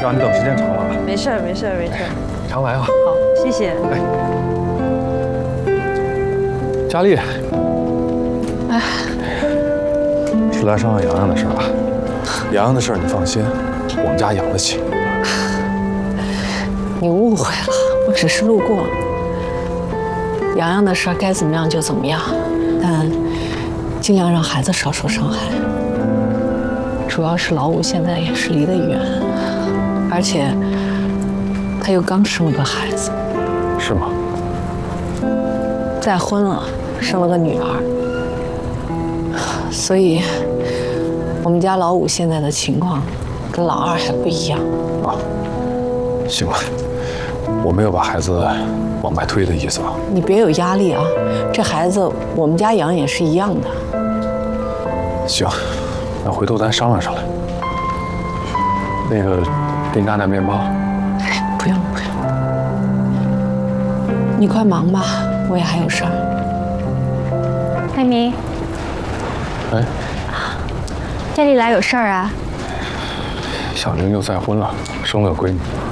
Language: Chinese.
让你等时间长了啊。 没事儿，没事儿，没事儿。 常来啊。 好，谢谢。 哎，佳丽， 哎， 是来商量洋洋的事吧？洋洋的事你放心，我们家养得起。 你误会了，我只是路过。洋洋的事该怎么样就怎么样，但尽量让孩子少受伤害。主要是老五现在也是离得远，而且他又刚生了个孩子。 是吗？ 再婚了，生了个女儿。所以，我们家老五现在的情况跟老二还不一样。 啊，行了，我没有把孩子往外推的意思啊。 你别有压力啊，这孩子我们家养也是一样的。 行，那回头咱商量商量。那个，给你拿点面包。 不用不用，你快忙吧，我也还有事儿。 海明， 哎， 这里来有事儿啊？ 小玲又再婚了，生了个闺女。